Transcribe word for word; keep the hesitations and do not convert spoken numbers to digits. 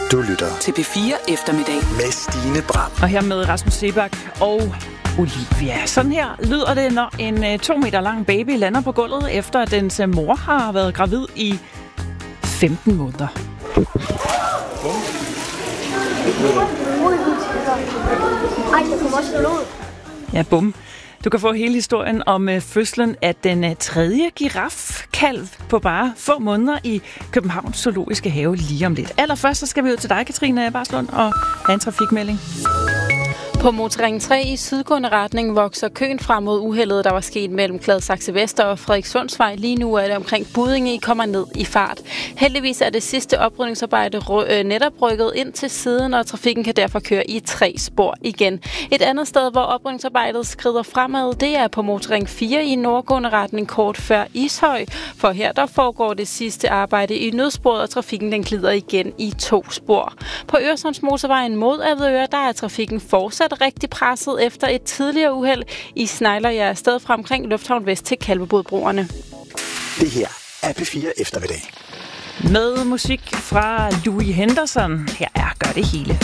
Du lytter til P fire Eftermiddag med Stine Bram. Og her med Rasmus Sebak og Olivia. Sådan her lyder det, når en uh, to meter lang baby lander på gulvet, efter at dens uh, mor har været gravid i femten måneder. Ej, der kommer også noget ud. Ja, bum. Du kan få hele historien om uh, fødslen af den uh, tredje girafkalv på bare få måneder i Københavns Zoologiske Have lige om lidt. Allerførst så skal vi ud til dig, Katrine Barslund, og have en trafikmelding. På motorring tre i sydgående retning vokser køen frem mod uheldet, der var sket mellem Gladsaxe Vester og Frederikssundsvej. Lige nu er det omkring Buddinge, I kommer ned i fart. Heldigvis er det sidste oprydningsarbejde netop rykket ind til siden, og trafikken kan derfor køre i tre spor igen. Et andet sted, hvor oprydningsarbejdet skrider fremad, det er på motorring fire i nordgående retning kort før Ishøj. For her der foregår det sidste arbejde i nødsporet, og trafikken den glider igen i to spor. På Øresundsmotorvejen mod Avedøre, der er trafikken fortsat rigtig presset efter et tidligere uheld. I snegler jeg afsted fra omkring Lufthavn Vest til Kalvebodbroerne. Det her er P fire Eftermiddag. Med musik fra Louis Henderson. Her er Gør det hele.